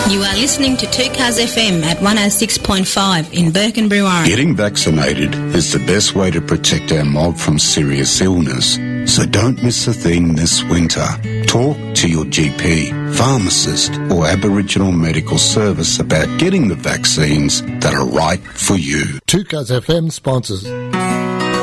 You are listening to 2Cars FM at 106.5 in Burkenbury, Warren. Getting vaccinated is the best way to protect our mob from serious illness. So don't miss a thing this winter. Talk to your GP, pharmacist or Aboriginal medical service about getting the vaccines that are right for you. 2Cars FM sponsors